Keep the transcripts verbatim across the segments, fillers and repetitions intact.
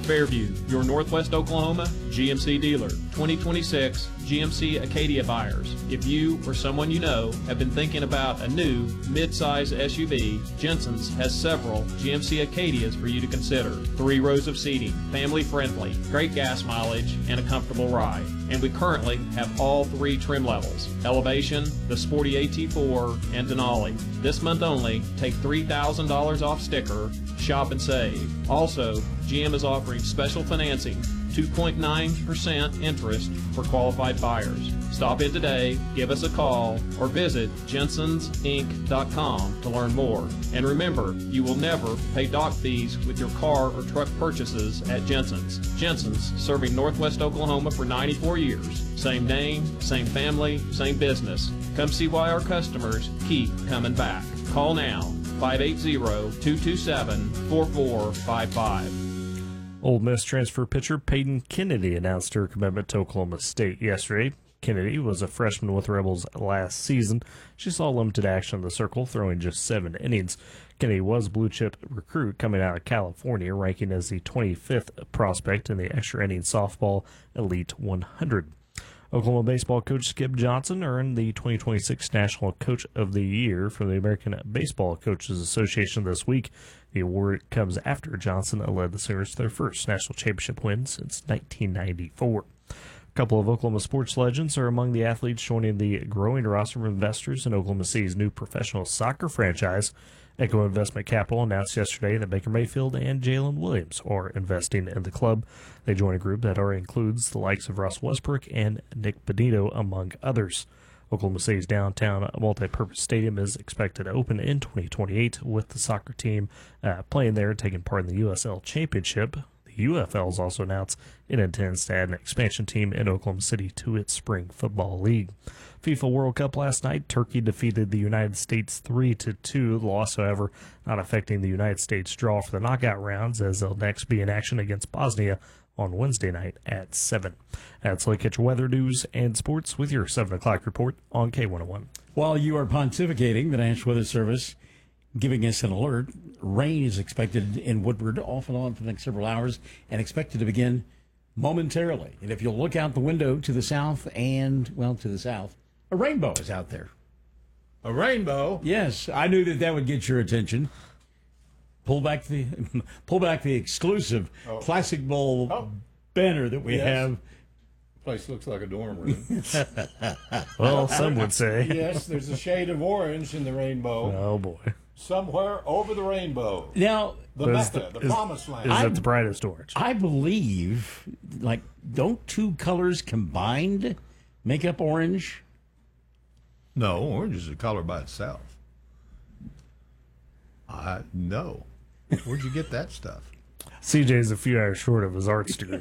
Fairview, your Northwest Oklahoma G M C dealer. twenty twenty-six G M C Acadia buyers. If you or someone you know have been thinking about a new mid-size S U V, Jensen's has several G M C Acadias for you to consider. Three rows of seating, family friendly, great gas mileage, and a comfortable ride. And we currently have all three trim levels: Elevation, the Sporty A T four, and Denali. This month only, take three thousand dollars off sticker, shop and save. Also, G M is offering special financing, two point nine percent interest for qualified buyers. Stop in today, give us a call, or visit jensens inc dot com to learn more. And remember, you will never pay dock fees with your car or truck purchases at Jensen's. Jensen's, serving Northwest Oklahoma for ninety-four years. Same name, same family, same business. Come see why our customers keep coming back. Call now, five eight zero, two two seven, four four five five. Ole Miss transfer pitcher Peyton Kennedy announced her commitment to Oklahoma State yesterday. Kennedy was a freshman with the Rebels last season. She saw limited action in the circle, throwing just seven innings. Kennedy was a blue-chip recruit coming out of California, ranking as the twenty-fifth prospect in the extra inning softball Elite one hundred. Oklahoma baseball coach Skip Johnson earned the twenty twenty-six National Coach of the Year from the American Baseball Coaches Association this week. The award comes after Johnson led the Sooners to their first national championship win since nineteen ninety-four. A couple of Oklahoma sports legends are among the athletes joining the growing roster of investors in Oklahoma City's new professional soccer franchise. Echo Investment Capital announced yesterday that Baker Mayfield and Jalen Williams are investing in the club. They join a group that already includes the likes of Russ Westbrook and Nick Benito, among others. Oklahoma City's downtown multi-purpose stadium is expected to open in twenty twenty-eight, with the soccer team uh, playing there and taking part in the U S L Championship. The U F L has also announced it intends to add an expansion team in Oklahoma City to its spring football league. FIFA World Cup last night, Turkey defeated the United States three to two. The loss, however, not affecting the United States' draw for the knockout rounds, as they'll next be in action against Bosnia on Wednesday night at seven. That's like catch weather news and sports with your seven o'clock report on K one oh one. While you are pontificating, the National Weather Service giving us an alert. Rain is expected in Woodward off and on for the next several hours and expected to begin momentarily. And if you'll look out the window to the south and, well, to the south, a rainbow is out there. A rainbow? Yes, I knew that that would get your attention. Pull back the pull back the exclusive oh. Classic Bowl oh. banner that we yes. have. Place looks like a dorm room. Well, some would say. Yes, there's a shade of orange in the rainbow. Oh, boy. Somewhere over the rainbow. Now, the Mecca, the, the is, promised land. Is that the brightest orange? I believe, like, don't two colors combined make up orange? No, orange is a color by itself. I no. Where'd you get that stuff? C J's a few hours short of his arts degree.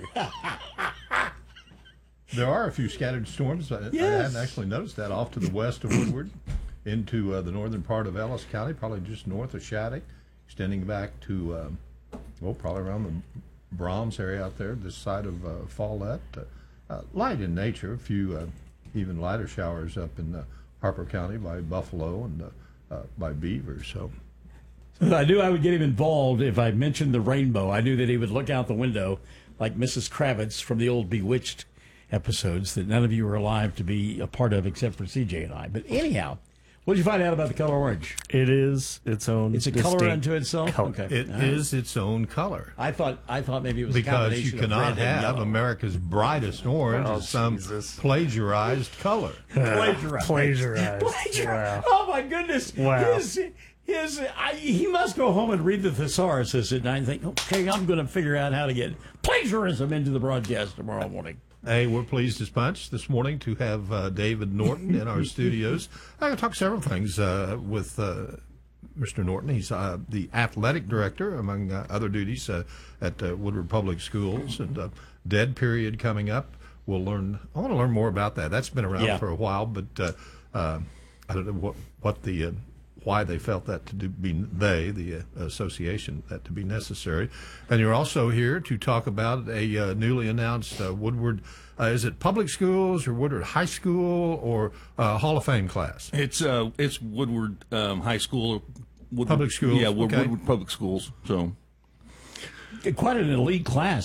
There are a few scattered storms. I, yes. I hadn't actually noticed that off to the west of Woodward, into uh, the northern part of Ellis County, probably just north of Shattuck, extending back to, um, well, probably around the Brahms area out there, this side of uh, Follett. Uh, uh, light in nature, a few uh, even lighter showers up in uh, Harper County by Buffalo and uh, uh, by Beaver. So. I knew I would get him involved if I mentioned the rainbow. I knew that he would look out the window like Missus Kravitz from the old Bewitched episodes that none of you were alive to be a part of except for C J and I. But anyhow, what did you find out about the color orange? It is its own. It's a color unto itself. Color. Okay, it right. is its own color. I thought I thought maybe it was because a you combination cannot of red and have yellow. America's brightest orange Oh, as some Jesus. plagiarized color. Plagiarized. Plagiarized. Plagiarized. Wow. Oh my goodness! Wow. His, his, I, he must go home and read the thesaurus at night and think, okay, I'm going to figure out how to get plagiarism into the broadcast tomorrow morning. Hey, we're pleased as punch this morning to have uh, David Norton in our studios. I can talk several things uh, with uh, Mister Norton. He's uh, the athletic director, among uh, other duties, uh, at uh, Woodward Public Schools, and uh, dead period coming up. We'll learn. I want to learn more about that. That's been around yeah. for a while, but uh, uh, I don't know what what the uh, why they felt that to do, be they the uh, association that to be necessary. And you're also here to talk about a uh, newly announced uh, Woodward. Uh, is it public schools or Woodward High School or uh, Hall of Fame class? It's uh, it's Woodward um, High School, Woodward, Public schools. Yeah, Wood, okay. Woodward Public Schools. So Quite an elite class.